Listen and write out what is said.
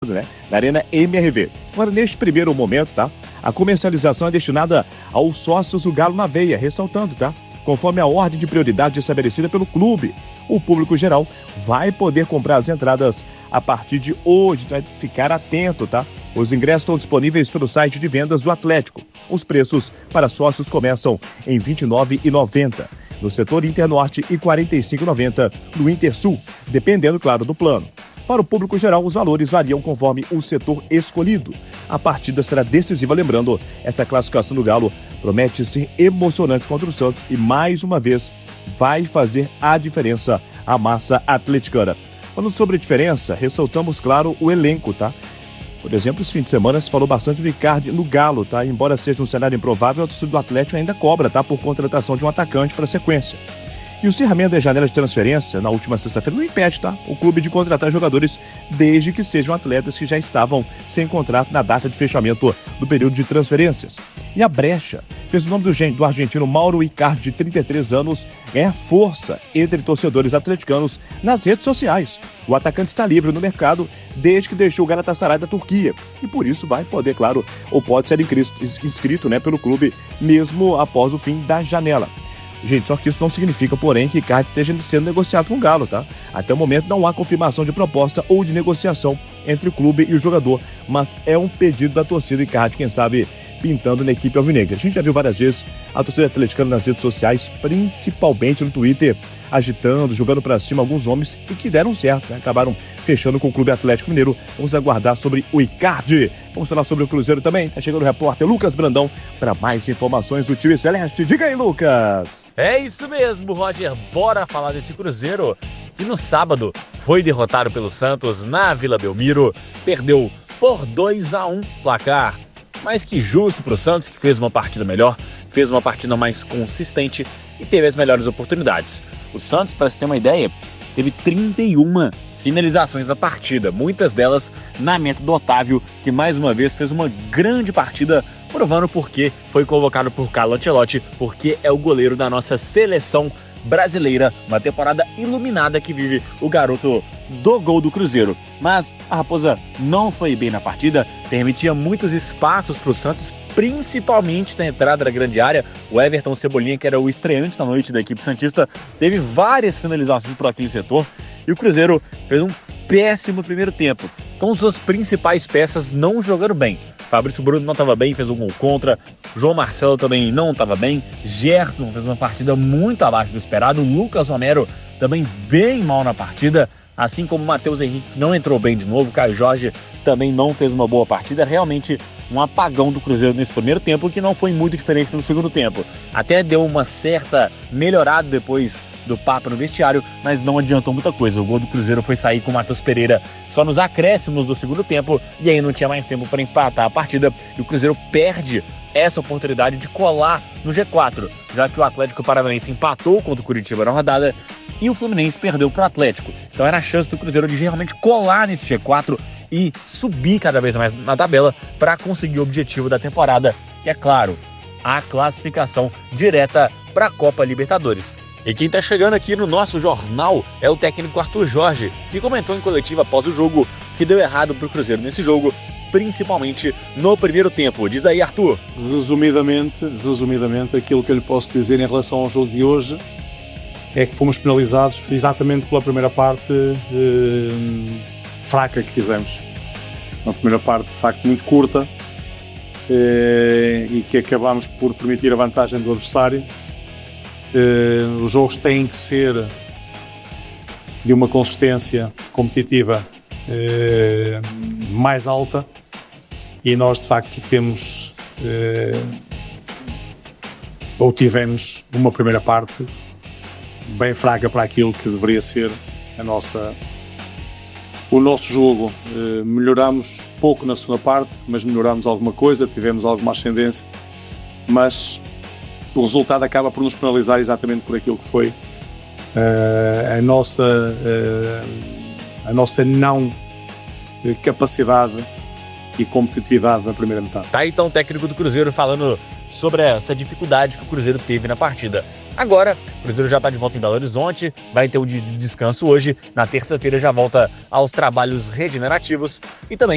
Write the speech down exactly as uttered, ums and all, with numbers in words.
sábado, né, na Arena M R V. Agora, neste primeiro momento, tá, a comercialização é destinada aos sócios do Galo na Veia, ressaltando, tá, conforme a ordem de prioridade estabelecida pelo clube. O público geral vai poder comprar as entradas a partir de hoje, vai ficar atento, tá? Os ingressos estão disponíveis pelo site de vendas do Atlético. Os preços para sócios começam em vinte e nove reais e noventa centavos no setor Internorte e quarenta e cinco reais e noventa centavos no Intersul, dependendo, claro, do plano. Para o público geral, os valores variam conforme o setor escolhido. A partida será decisiva, lembrando, essa classificação do Galo promete ser emocionante contra o Santos e, mais uma vez, vai fazer a diferença a massa atleticana. Falando sobre a diferença, ressaltamos, claro, o elenco, tá? Por exemplo, esse fim de semana se falou bastante do Icardi no Galo, tá? Embora seja um cenário improvável, a torcida do Atlético ainda cobra, tá? Por contratação de um atacante para a sequência. E o encerramento da janela de transferência na última sexta-feira não impede, tá? O clube de contratar jogadores desde que sejam atletas que já estavam sem contrato na data de fechamento do período de transferências. E a brecha fez o nome do, do argentino Mauro Icardi, de trinta e três anos, ganhar força entre torcedores atleticanos nas redes sociais. O atacante está livre no mercado desde que deixou o Galatasaray da Turquia e por isso vai poder, claro, ou pode ser inscrito, né, pelo clube mesmo após o fim da janela. Gente, só que isso não significa, porém, que Icardi esteja sendo negociado com o Galo, tá? Até o momento não há confirmação de proposta ou de negociação entre o clube e o jogador, mas é um pedido da torcida Icardi, quem sabe, pintando na equipe alvinegra. A gente já viu várias vezes a torcida atleticana nas redes sociais, principalmente no Twitter, agitando, jogando pra cima alguns homens e que deram certo, né? Acabaram fechando com o Clube Atlético Mineiro. Vamos aguardar sobre o Icardi. Vamos falar sobre o Cruzeiro também. Tá chegando o repórter Lucas Brandão para mais informações do time celeste. Diga aí, Lucas! É isso mesmo, Roger. Bora falar desse Cruzeiro que no sábado foi derrotado pelo Santos na Vila Belmiro. Perdeu por dois a um placar. Mas que justo para o Santos, que fez uma partida melhor, fez uma partida mais consistente e teve as melhores oportunidades. O Santos, para você ter uma ideia, teve trinta e uma finalizações na partida, muitas delas na meta do Otávio, que mais uma vez fez uma grande partida, provando porque foi convocado por Carlo Ancelotti, porque é o goleiro da nossa seleção brasileira, uma temporada iluminada que vive o garoto do gol do Cruzeiro. Mas a Raposa não foi bem na partida, permitia muitos espaços para o Santos, principalmente na entrada da grande área. O Everton Cebolinha, que era o estreante da noite da equipe santista, teve várias finalizações por aquele setor e o Cruzeiro fez um péssimo primeiro tempo, com suas principais peças não jogando bem. Fabrício Bruno não estava bem, fez um gol contra. João Marcelo também não estava bem. Gerson fez uma partida muito abaixo do esperado. Lucas Romero também bem mal na partida. Assim como o Matheus Henrique não entrou bem de novo. Caio Jorge também não fez uma boa partida. Realmente um apagão do Cruzeiro nesse primeiro tempo, que não foi muito diferente no segundo tempo. Até deu uma certa melhorada depois do papo no vestiário, mas não adiantou muita coisa. O gol do Cruzeiro foi sair com o Matheus Pereira só nos acréscimos do segundo tempo, e aí não tinha mais tempo para empatar a partida, e o Cruzeiro perde essa oportunidade de colar no G quatro, já que o Atlético Paranaense empatou contra o Curitiba na rodada e o Fluminense perdeu para o Atlético. Então era a chance do Cruzeiro de realmente colar nesse G quatro e subir cada vez mais na tabela para conseguir o objetivo da temporada, que é, claro, a classificação direta para a Copa Libertadores. E quem está chegando aqui no nosso jornal é o técnico Arthur Jorge, que comentou em coletiva após o jogo que deu errado para o Cruzeiro nesse jogo, principalmente no primeiro tempo. Diz aí, Arthur. Resumidamente, resumidamente, aquilo que eu lhe posso dizer em relação ao jogo de hoje é que fomos penalizados exatamente pela primeira parte eh, fraca que fizemos. Uma primeira parte, de facto, muito curta eh, e que acabamos por permitir a vantagem do adversário. Uh, os jogos têm que ser de uma consistência competitiva uh, mais alta e nós de facto temos uh, ou tivemos uma primeira parte bem fraca para aquilo que deveria ser a nossa, o nosso jogo. Uh, melhoramos pouco na segunda parte, mas melhoramos alguma coisa, tivemos alguma ascendência, mas o resultado acaba por nos penalizar exatamente por aquilo que foi uh, a nossa uh, a nossa não capacidade e competitividade na primeira metade. Tá, então o técnico do Cruzeiro falando sobre essa dificuldade que o Cruzeiro teve na partida. Agora, o Cruzeiro já está de volta em Belo Horizonte, vai ter um dia de descanso hoje, na terça-feira já volta aos trabalhos regenerativos e também